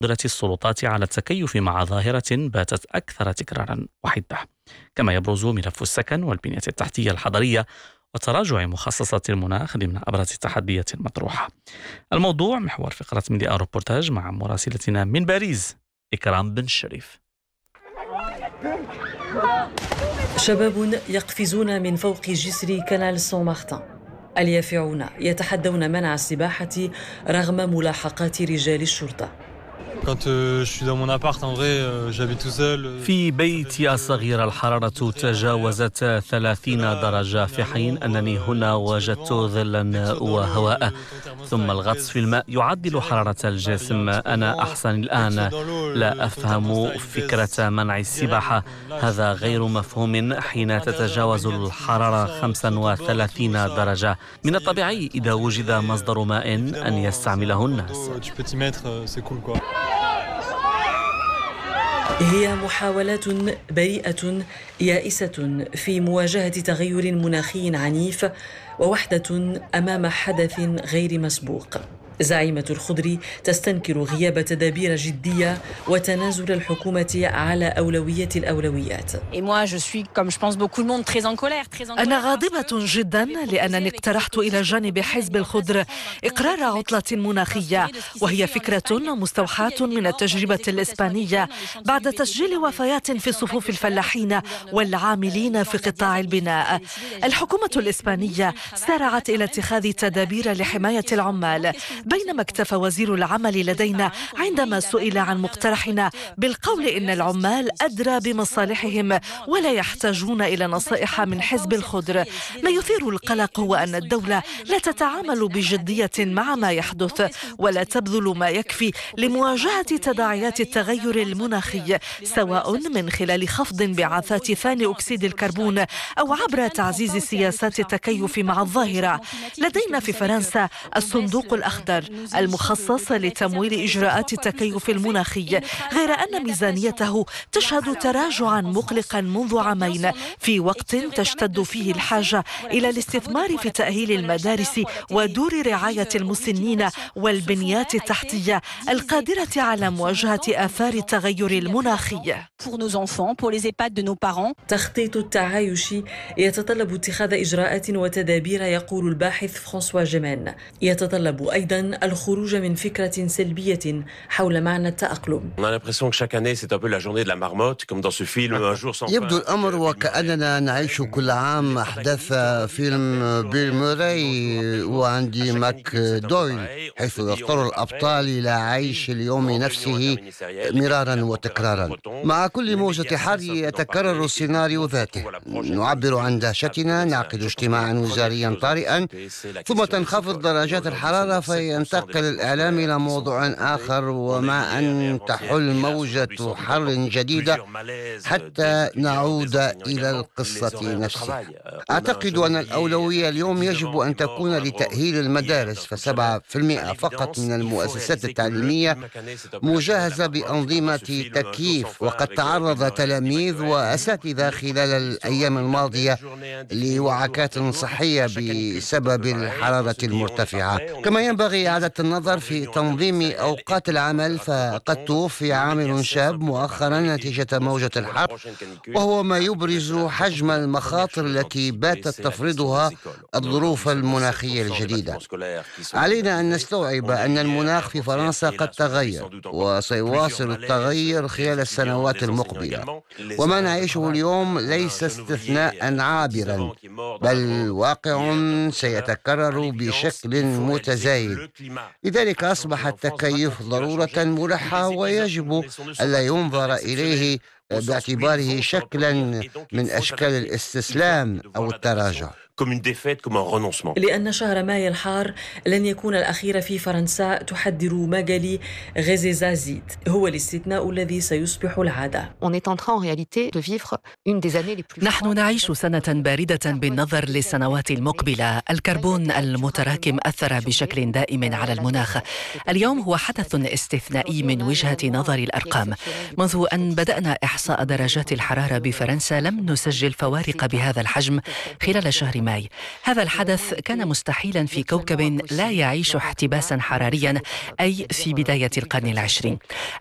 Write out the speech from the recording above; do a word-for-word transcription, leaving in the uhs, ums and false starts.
السلطات على التكيف مع ظاهرة باتت أكثر تكرارا وحدة، كما يبرز ملف السكن والبنية التحتية الحضرية وتراجع مخصصات المناخ ضمن أبرز التحديات المطروحة. الموضوع محور فقرة ميديا روبورتاج مع مراسلتنا من باريس إكرام بن شريف. شباب يقفزون من فوق جسر كانال سان مارتن، اليافعون يتحدون منع السباحة رغم ملاحقات رجال الشرطة. في بيتي الصغير الحرارة تجاوزت ثلاثين درجة، في حين أنني هنا وجدت ظلا وهواء، ثم الغطس في الماء يعدل حرارة الجسم. أنا أحسن الآن، لا أفهم فكرة منع السباحة، هذا غير مفهوم حين تتجاوز الحرارة خمسة وثلاثين درجة. من الطبيعي إذا وجد مصدر ماء أن يستعمله الناس. هي محاولات بريئة يائسة في مواجهة تغير مناخي عنيف ووحدة أمام حدث غير مسبوق. زعيمة الخضر تستنكر غياب تدابير جدية وتنازل الحكومة على أولوية الأولويات. أنا غاضبة جدا لأنني اقترحت إلى جانب حزب الخضر إقرار عطلة مناخية، وهي فكرة مستوحاة من التجربة الإسبانية بعد تسجيل وفيات في صفوف الفلاحين والعاملين في قطاع البناء. الحكومة الإسبانية سارعت إلى اتخاذ تدابير لحماية العمال، بينما اكتفى وزير العمل لدينا عندما سئل عن مقترحنا بالقول إن العمال أدرى بمصالحهم ولا يحتاجون إلى نصائح من حزب الخضر. ما يثير القلق هو أن الدولة لا تتعامل بجدية مع ما يحدث ولا تبذل ما يكفي لمواجهة تداعيات التغير المناخي، سواء من خلال خفض انبعاثات ثاني أكسيد الكربون أو عبر تعزيز سياسات التكيف مع الظاهرة. لدينا في فرنسا الصندوق الأخضر المخصص لتمويل إجراءات التكيف المناخي، غير أن ميزانيته تشهد تراجعا مقلقا منذ عامين، في وقت تشتد فيه الحاجة إلى الاستثمار في تأهيل المدارس ودور رعاية المسنين والبنيات التحتية القادرة على مواجهة آثار التغير المناخي. تخطيط التعايش يتطلب اتخاذ إجراءات وتدابير، يقول الباحث فرانسوا جيمين. يتطلب أيضا الخروج من فكرة سلبية حول معنى التأقلم. يبدو الأمر وكأننا نعيش كل عام أحداث فيلم بيل موري وأندي ماك دويل، حيث يضطر الأبطال إلى عيش اليوم نفسه مرارا وتكرارا. مع كل موجة حر يتكرر السيناريو ذاته، نعبر عن دهشتنا، نعقد اجتماعا وزاريا طارئا، ثم تنخفض درجات الحرارة فينتقل الإعلام إلى موضوع آخر، ومع أن تحل موجة حر جديدة حتى نعود إلى القصة نفسها. أعتقد أن الأولوية اليوم يجب أن تكون لتأهيل المدارس، فسبعة بالمئة فقط من المؤسسات التعليمية مجهزة بأنظمة تكييف، وقد تعرض تلاميذ وأساتذة خلال الأيام الماضية لوعكات صحية بسبب الحرارة المرتفعة. كما ينبغي إعادة النظر في تنظيم أوقات العمل، فقد توفي عامل شاب مؤخرا نتيجة موجة الحر، وهو ما يبرز حجم المخاطر التي باتت تفرضها الظروف المناخية الجديدة. علينا أن نستوعب أن المناخ في فرنسا قد تغير وسيواصل التغير خلال السنوات المقبلة، وما نعيشه اليوم ليس استثناء عابرا، بل واقع سيتكرر بشكل متزايد. لذلك أصبح التكيف ضرورة ملحة، ويجب ألا ينظر إليه باعتباره شكلا من أشكال الاستسلام أو التراجع. لأن شهر ماي الحار لن يكون الأخير في فرنسا، تحذر ماغالي غيزيزازيد. هو الاستثناء الذي سيصبح العادة. نحن نعيش سنة باردة بالنظر للسنوات المقبلة. الكربون المتراكم أثر بشكل دائم على المناخ. اليوم هو حدث استثنائي من وجهة نظر الأرقام. منذ أن بدأنا إحصاء درجات الحرارة بفرنسا لم نسجل فوارق بهذا الحجم خلال شهر ماي ماي. هذا الحدث كان مستحيلا في كوكب لا يعيش احتباسا حراريا، أي في بداية القرن العشرين.